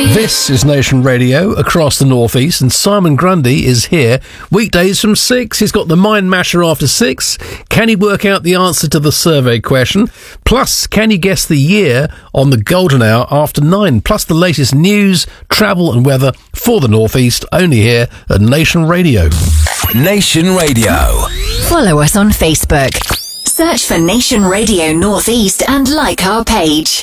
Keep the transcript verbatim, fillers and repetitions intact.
This is Nation Radio across the Northeast, and Simon Grundy is here weekdays from six. He's got the Mind Masher after six. Can he work out the answer to the survey question? Plus, can he guess the year on the Golden Hour after nine? Plus, the latest news, travel and weather for the Northeast, only here at Nation Radio. Nation Radio. Follow us on Facebook. Search for Nation Radio Northeast and like our page.